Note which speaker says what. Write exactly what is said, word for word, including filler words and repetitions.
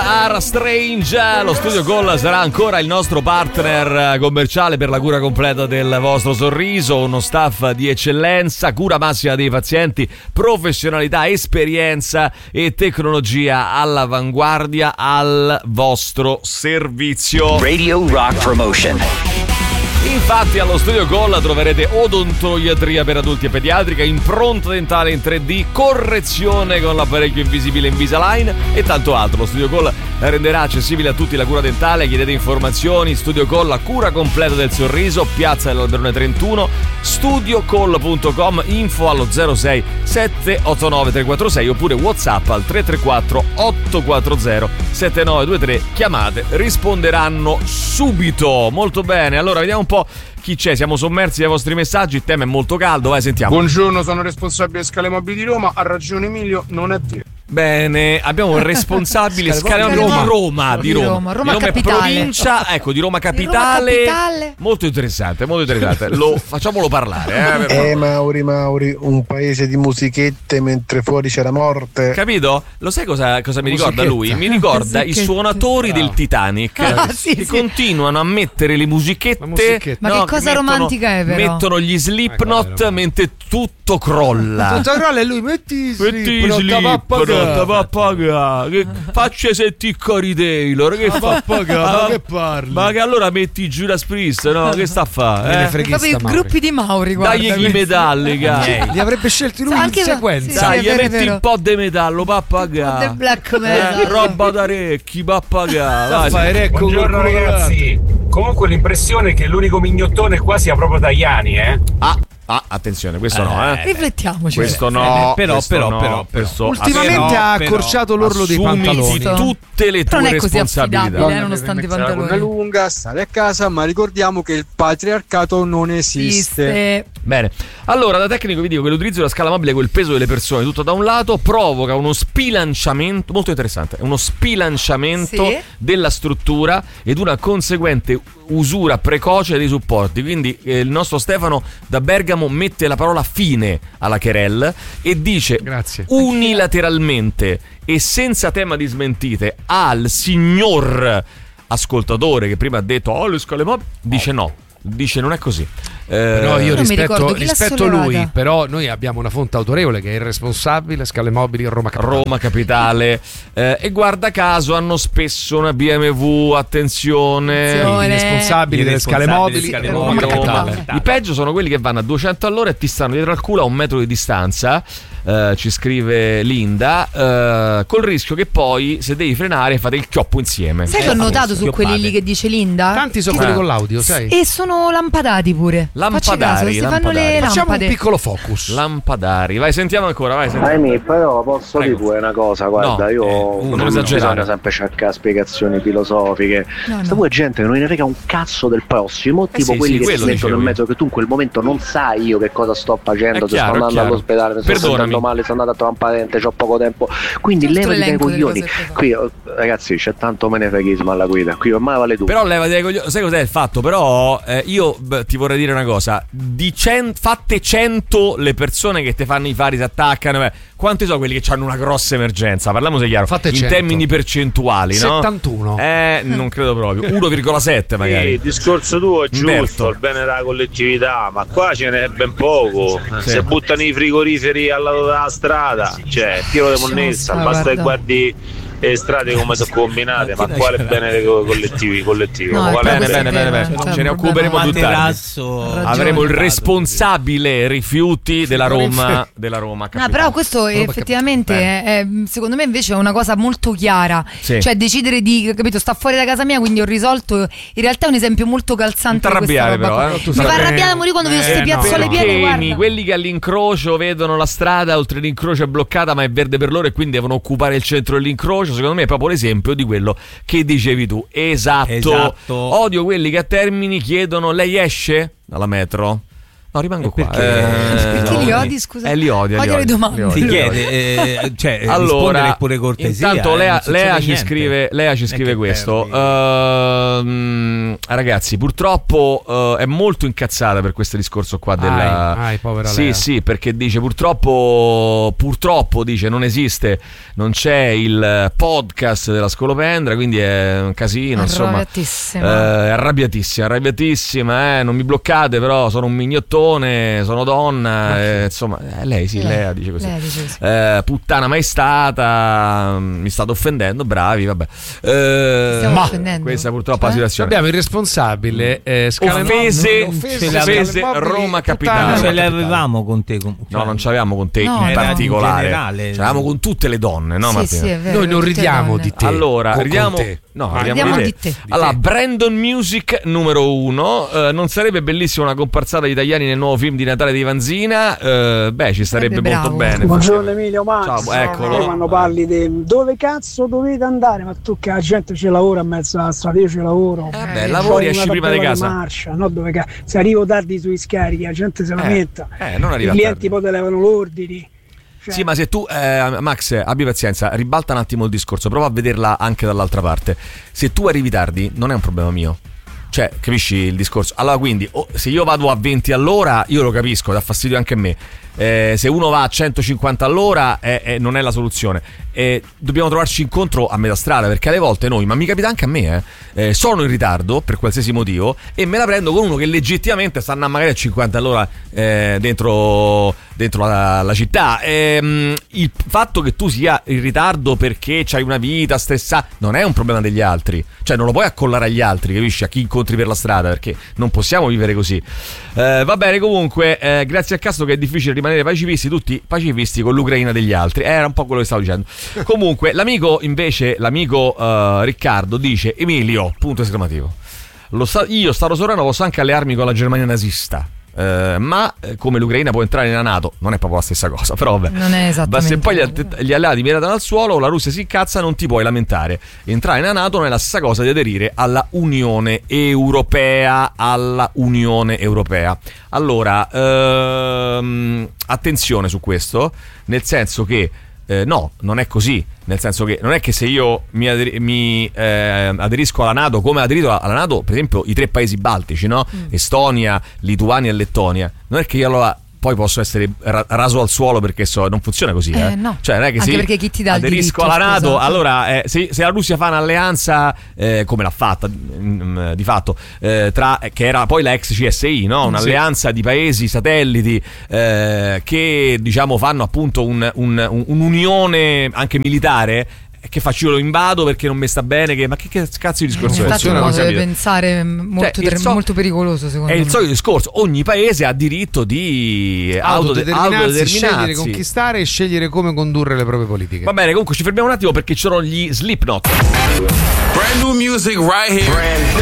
Speaker 1: Are Strange. Lo Studio Gol sarà ancora il nostro partner commerciale per la cura completa del vostro sorriso, uno staff di eccellenza, cura massima dei pazienti, professionalità, esperienza e tecnologia all'avanguardia al vostro servizio.
Speaker 2: Radio Rock Promotion.
Speaker 1: Infatti allo Studio Gol troverete odontoiatria per adulti e pediatrica, impronta dentale in tre D, correzione con l'apparecchio invisibile Invisalign e tanto altro. Lo Studio Gol renderà accessibile a tutti la cura dentale. Chiedete informazioni, Studio Gol, la cura completa del sorriso, piazza dell'Alberone trentuno, studiocall punto com, info allo zero sei sette otto nove tre quattro sei oppure WhatsApp al tre tre quattro otto quattro zero sette nove due tre. Chiamate, risponderanno subito. Molto bene, allora vediamo un po' chi c'è, siamo sommersi dai vostri messaggi, il tema è molto caldo, vai sentiamo.
Speaker 3: Buongiorno, sono responsabile Scale Mobili di Roma, ha ragione Emilio, non è vero.
Speaker 1: Bene, abbiamo un responsabile Scale Mobili di Roma, di Roma,
Speaker 4: Roma, Roma,
Speaker 1: di Roma
Speaker 4: capitale.
Speaker 1: provincia, ecco, di Roma capitale.
Speaker 4: Roma capitale.
Speaker 1: Molto interessante, molto interessante. Lo facciamolo parlare,
Speaker 5: eh. Eh Mauri Mauri, un paese di musichette mentre fuori c'era morte.
Speaker 1: Capito? Lo sai cosa, cosa mi ricorda lui? Mi ricorda i suonatori del Titanic
Speaker 4: ah, sì,
Speaker 1: che
Speaker 4: sì.
Speaker 1: continuano a mettere le musichette.
Speaker 4: musichette. Ma
Speaker 1: no,
Speaker 4: che cosa
Speaker 1: che mettono,
Speaker 4: romantica è, però?
Speaker 1: Mettono gli Slipknot eh, mentre tutto crolla.
Speaker 6: Tutto crolla e lui metti
Speaker 1: Metti Slipknot, va a pagare. Che faccia senti Cory Taylor, che fa
Speaker 6: a pagare, ma che parli?
Speaker 1: Ma che allora metti Judas Priest, no? Che sta a fare? Eh?
Speaker 4: Proprio i gruppi di Mauri, guarda.
Speaker 1: Dagli i Metallica.
Speaker 6: Eh, li avrebbe scelti lui
Speaker 4: anche
Speaker 6: in sequenza.
Speaker 1: Dai,
Speaker 4: sì,
Speaker 1: gli metti
Speaker 4: vero.
Speaker 1: un po' di metallo, va a pagare.
Speaker 4: Un po' di black metal.
Speaker 1: Eh, roba da recchi, va a pagare.
Speaker 6: Fai recco.
Speaker 7: Buongiorno ragazzi. Comunque l'impressione è che l'unico mignottone qua sia proprio Tajani, eh?
Speaker 1: Ah. Ah, attenzione, questo eh, no, eh.
Speaker 4: Riflettiamoci.
Speaker 1: Questo no,
Speaker 6: eh, però,
Speaker 1: questo
Speaker 6: però,
Speaker 1: no,
Speaker 6: però, però.
Speaker 1: questo
Speaker 6: Ultimamente ha
Speaker 1: però,
Speaker 6: accorciato l'orlo dei pantaloni.
Speaker 1: Tutte le
Speaker 4: però
Speaker 1: tue
Speaker 4: non è così
Speaker 1: responsabilità.
Speaker 4: affidabile, eh, nonostante i pantaloni.
Speaker 3: Una lunga, stare a casa, ma ricordiamo che il patriarcato non esiste.
Speaker 4: Esiste.
Speaker 1: Bene, allora da tecnico vi dico che l'utilizzo della scala mobile con il peso delle persone tutto da un lato provoca uno spilanciamento, molto interessante, uno spilanciamento
Speaker 4: sì.
Speaker 1: della struttura ed una conseguente usura precoce dei supporti. Quindi eh, il nostro Stefano da Bergamo mette la parola fine alla querelle e dice
Speaker 6: Grazie.
Speaker 1: unilateralmente e senza tema di smentite al signor ascoltatore che prima ha detto oh le scale mobili, dice no, dice non è così.
Speaker 6: Però io
Speaker 4: non
Speaker 6: rispetto, rispetto lui, però noi abbiamo una fonte autorevole che è il responsabile Scale Mobili Roma Capitale.
Speaker 1: Roma Capitale eh, e guarda caso hanno spesso una B M W, attenzione,
Speaker 4: attenzione.
Speaker 6: I responsabili delle Scale Mobili
Speaker 1: Scale
Speaker 6: Roma,
Speaker 1: Roma
Speaker 6: Capitale.
Speaker 1: Capitale. I peggio sono quelli che vanno a duecento all'ora e ti stanno dietro al culo a un metro di distanza. Uh, ci scrive Linda, uh, col rischio che poi se devi frenare fate il chioppo insieme.
Speaker 4: Sai che ho notato su quelli lì che dice Linda?
Speaker 6: Tanti sono
Speaker 4: che
Speaker 6: quelli con l'audio, sai?
Speaker 4: E sono lampadati pure.
Speaker 1: Lampadari,
Speaker 4: si
Speaker 1: lampadari.
Speaker 4: fanno le
Speaker 6: Facciamo
Speaker 4: lampade.
Speaker 6: un piccolo focus.
Speaker 1: Lampadari, vai, sentiamo ancora, vai, sentiamo.
Speaker 8: Ahimè, però posso
Speaker 1: Prego.
Speaker 8: dire una cosa, guarda,
Speaker 1: No,
Speaker 8: io
Speaker 1: eh, non
Speaker 8: non
Speaker 1: esagerare.
Speaker 8: bisogna sempre cercare spiegazioni filosofiche.
Speaker 4: No, no.
Speaker 8: Sta pure gente che non ne frega un cazzo del prossimo,
Speaker 1: Eh
Speaker 8: tipo
Speaker 1: sì,
Speaker 8: quelli
Speaker 1: sì,
Speaker 8: che si
Speaker 1: quello
Speaker 8: mettono
Speaker 1: dicevo
Speaker 8: in
Speaker 1: io.
Speaker 8: mezzo, che tu in quel momento non sai io che cosa sto facendo,
Speaker 1: È
Speaker 8: se
Speaker 1: chiaro,
Speaker 8: sto
Speaker 1: è
Speaker 8: andando
Speaker 1: chiaro.
Speaker 8: all'ospedale, se sto
Speaker 1: Perdonami.
Speaker 8: andando male, sto andando a trovare un parente, c'ho poco tempo. Quindi
Speaker 4: Tutto
Speaker 8: levati dai
Speaker 4: l'elenco delle
Speaker 8: coglioni.
Speaker 4: cose che fai.
Speaker 8: Qui oh, ragazzi c'è tanto menefreghismo alla guida, qui ormai vale tutto.
Speaker 1: Però levati dai coglioni, sai cos'è il fatto? Però eh, io beh, ti vorrei dire una cosa, di cent- fatte cento le persone che ti fanno i fari, si attaccano, eh, quanti sono quelli che hanno una grossa emergenza? Parliamoci chiaro,
Speaker 6: Fatte
Speaker 1: in
Speaker 6: cento.
Speaker 1: termini percentuali, no?
Speaker 6: settantuno.
Speaker 1: Eh, non credo proprio, uno virgola sette magari.
Speaker 9: Sì, il discorso tuo è giusto,
Speaker 1: Umberto.
Speaker 9: il bene della collettività, ma qua ce n'è ben poco.
Speaker 1: Sì.
Speaker 9: Se buttano i frigoriferi al lato della strada, cioè pieno di monnezza,
Speaker 4: Ah,
Speaker 9: basta che
Speaker 4: guarda.
Speaker 9: guardi le strade come sono combinate, ma quale bene dei co- collettivi, collettivi?
Speaker 4: No,
Speaker 9: Ma
Speaker 4: è
Speaker 9: quale
Speaker 1: Bene,
Speaker 4: proprio
Speaker 1: bene,
Speaker 4: sì,
Speaker 1: bene,
Speaker 4: vero,
Speaker 1: bene.
Speaker 4: c'è
Speaker 1: Ce ne
Speaker 4: un
Speaker 1: occuperemo
Speaker 4: problema.
Speaker 1: più tardi.
Speaker 10: Materasso.
Speaker 1: Avremo il
Speaker 4: ragione.
Speaker 1: responsabile rifiuti della Roma, della Roma
Speaker 4: Ah,
Speaker 1: Capitale.
Speaker 4: però questo effettivamente è, è- secondo me invece è una cosa molto chiara.
Speaker 1: Sì.
Speaker 4: Cioè decidere di, capito, sta fuori da casa mia, quindi ho risolto. In realtà è un esempio molto calzante
Speaker 1: Non
Speaker 4: di questa
Speaker 1: t'arrabbiare
Speaker 4: roba
Speaker 1: però,
Speaker 4: qua.
Speaker 1: eh, tu
Speaker 4: Mi fa
Speaker 1: sarai-
Speaker 4: arrabbiare da morire quando vedo queste
Speaker 6: Eh,
Speaker 4: piazzole
Speaker 6: no.
Speaker 4: piene,
Speaker 1: Perché
Speaker 4: guarda.
Speaker 1: quelli che all'incrocio vedono la strada, oltre l'incrocio è bloccata ma è verde per loro e quindi devono occupare il centro dell'incrocio, secondo me è proprio l'esempio di quello che dicevi tu. Esatto.
Speaker 10: Esatto.
Speaker 1: Odio quelli che a Termini chiedono lei esce dalla metro. No, rimango qua.
Speaker 2: Perché?
Speaker 1: Eh,
Speaker 4: Perché
Speaker 1: no,
Speaker 4: li odi, scusa?
Speaker 1: Eh, li odio, li
Speaker 4: Odio le
Speaker 1: odio.
Speaker 4: domande.
Speaker 1: Li odio,
Speaker 2: Ti
Speaker 1: li
Speaker 2: chiede,
Speaker 1: odio.
Speaker 2: eh, cioè,
Speaker 1: Allora,
Speaker 2: rispondere pure cortesia.
Speaker 1: intanto
Speaker 2: eh,
Speaker 1: Lea,
Speaker 2: non succede
Speaker 1: Lea ci
Speaker 2: niente.
Speaker 1: scrive, Lea ci scrive
Speaker 2: che
Speaker 1: questo.
Speaker 2: perdi.
Speaker 1: Ehm, ragazzi, purtroppo eh, è molto incazzata per questo discorso qua della.
Speaker 6: Ai, ai, povera
Speaker 1: sì,
Speaker 6: Lea.
Speaker 1: sì, perché dice purtroppo, purtroppo dice non esiste, non c'è il podcast della Scolopendra, quindi è un casino. Insomma,
Speaker 4: Arrabbiatissima.
Speaker 1: eh, arrabbiatissima, arrabbiatissima. Eh, non mi bloccate, però sono un mignottone, sono donna. Eh, insomma, eh, lei sì,
Speaker 4: Lei-
Speaker 1: Lea dice così.
Speaker 4: lei dice così.
Speaker 1: Eh, puttana mai stata, mi state offendendo, bravi, vabbè. Eh,
Speaker 4: Stiamo
Speaker 1: ma
Speaker 4: offendendo?
Speaker 1: questa purtroppo è la
Speaker 4: Cioè?
Speaker 1: situazione.
Speaker 6: Abbiamo il responsabile eh, Scale
Speaker 1: Offese,
Speaker 6: Mobili,
Speaker 1: offese,
Speaker 6: Scale Mobili,
Speaker 1: Roma
Speaker 6: puttana,
Speaker 1: Capitale.
Speaker 2: Ce
Speaker 6: Roma
Speaker 2: le
Speaker 6: Capitale.
Speaker 2: avevamo con te. con-
Speaker 1: No,
Speaker 2: cioè,
Speaker 1: non ce l'avevamo con te
Speaker 4: No,
Speaker 1: in
Speaker 4: era in
Speaker 1: particolare.
Speaker 2: generale.
Speaker 1: Ce l'avevamo con tutte le donne, no,
Speaker 4: sì,
Speaker 1: Martina?
Speaker 4: sì, è vero.
Speaker 6: Noi non
Speaker 4: tutte le
Speaker 6: ridiamo
Speaker 4: donne.
Speaker 6: di te.
Speaker 1: Allora,
Speaker 6: con-
Speaker 1: ridiamo,
Speaker 6: con te.
Speaker 1: no,
Speaker 6: Vai.
Speaker 1: ridiamo
Speaker 4: Ridiamo
Speaker 1: di
Speaker 4: di te.
Speaker 1: te. Allora, Brandon Music numero uno. Eh, non sarebbe bellissima una comparsata di italiani nel nuovo film di Natale di Vanzina? Eh, beh, ci starebbe
Speaker 4: Sarebbe
Speaker 1: molto
Speaker 4: bravo.
Speaker 1: bene.
Speaker 10: Buongiorno Emilio, Max.
Speaker 1: Ciao, eccolo.
Speaker 10: Poi quando parli di dove cazzo dovete andare, ma tu che la gente ci lavora in mezzo alla strada, io ci lavoro.
Speaker 1: Eh, beh,
Speaker 4: Eh,
Speaker 1: lavori,
Speaker 10: Poi
Speaker 1: esci
Speaker 10: una
Speaker 1: prima di
Speaker 10: tabella
Speaker 1: casa.
Speaker 10: marcia, no, dove ca- se arrivo tardi sui scarichi, la gente se la
Speaker 1: Eh,
Speaker 10: metta.
Speaker 1: eh, non
Speaker 10: I
Speaker 1: arriva
Speaker 10: clienti
Speaker 1: tardi.
Speaker 10: poi te levano l'ordini. Cioè,
Speaker 1: Sì, ma se tu, eh, Max, abbi pazienza, ribalta un attimo il discorso, prova a vederla anche dall'altra parte. Se tu arrivi tardi, non è un problema mio. Cioè, capisci il discorso? Allora, quindi, oh, se io vado a venti all'ora, io lo capisco, dà fastidio anche a me. Eh, se uno va a centocinquanta all'ora, eh, eh, non è la soluzione. Eh, dobbiamo trovarci incontro a metà strada, perché alle volte noi, ma mi capita anche a me, eh, eh, sono in ritardo per qualsiasi motivo e me la prendo con uno che legittimamente sta andando magari a cinquanta all'ora eh, dentro, dentro la, la città. Ehm, il fatto che tu sia in ritardo perché c'hai una vita stressata non è un problema degli altri, cioè non lo puoi accollare agli altri, capisci? A chi incontri per la strada, perché non possiamo vivere così. Eh, va bene, comunque, eh, grazie al caso che è difficile rimanere pacifisti, tutti pacifisti con l'Ucraina degli altri. Era un po' quello che stavo dicendo. Comunque, l'amico invece, l'amico uh, Riccardo dice: Emilio, punto esclamativo. Lo sta- io, Stato sovrano, posso anche allearmi con la Germania nazista. Eh, ma eh, come l'Ucraina può entrare nella NATO, non è proprio la stessa cosa, però vabbè.
Speaker 4: Non è esattamente.
Speaker 1: Ma se poi gli,
Speaker 4: quello.
Speaker 1: att- gli alleati miratano al suolo, la Russia si incazza, non ti puoi lamentare. Entrare nella NATO non è la stessa cosa di aderire alla Unione Europea. Alla Unione Europea. Allora, ehm, attenzione su questo, nel senso che eh, no, non è così. Nel senso che non è che se io mi, ader- mi eh, aderisco alla NATO, come ha aderito alla NATO, per esempio, i tre paesi baltici, no? Mm. Estonia, Lituania e Lettonia, non è che io allora poi posso essere ra- raso al suolo perché so, non funziona così, eh?
Speaker 4: Eh, no.
Speaker 1: Cioè, non è che
Speaker 4: Anche
Speaker 1: se
Speaker 4: perché chi ti dà il
Speaker 1: aderisco
Speaker 4: diritto,
Speaker 1: alla NATO,
Speaker 4: scusa?
Speaker 1: allora eh, se, se la Russia fa un'alleanza eh, come l'ha fatta mh, di fatto eh, tra, che era poi la ex C S I, no? Un'alleanza sì. di paesi satelliti eh, che diciamo fanno appunto un, un, un'unione anche militare. Che faccio, io lo invado perché non mi sta bene, che, ma che, che cazzo di discorso
Speaker 4: eh,
Speaker 1: è?
Speaker 4: Infatti
Speaker 1: Funziona,
Speaker 4: un modo
Speaker 1: non
Speaker 4: di
Speaker 1: capito.
Speaker 4: pensare molto,
Speaker 1: Cioè,
Speaker 4: ter-
Speaker 1: so-
Speaker 4: molto pericoloso, secondo
Speaker 1: è
Speaker 4: me.
Speaker 1: il solito discorso, ogni paese ha diritto di autode-
Speaker 6: autodeterminarsi,
Speaker 1: autodeterminarsi.
Speaker 6: scegliere, conquistare e scegliere come condurre le proprie politiche.
Speaker 1: Va bene, comunque ci fermiamo un attimo perché ci sono gli Slipknot.
Speaker 11: Brand new music right here. Brand